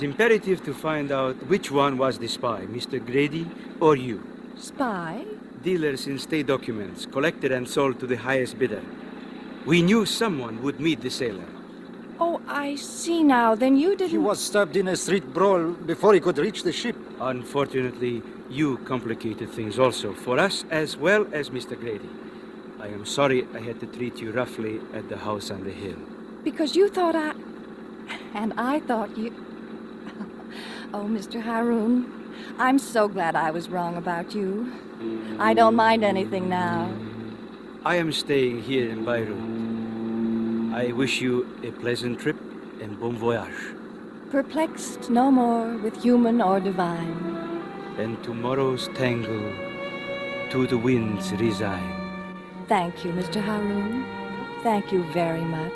It's imperative to find out which one was the spy, Mr. Grady or you. Spy? Dealers in state documents, collected and sold to the highest bidder. We knew someone would meet the sailor. Oh, I see now. Then you didn't... He was stabbed in a street brawl before he could reach the ship. Unfortunately, you complicated things also, for us as well as Mr. Grady. I am sorry I had to treat you roughly at the house on the hill. Because you thought I... And I thought you... Oh, Mr. Haroun, I'm so glad I was wrong about you. I don't mind anything now. I am staying here in Beirut. I wish you a pleasant trip and bon voyage. Perplexed no more with human or divine. And tomorrow's tangle to the winds resign. Thank you, Mr. Haroun. Thank you very much.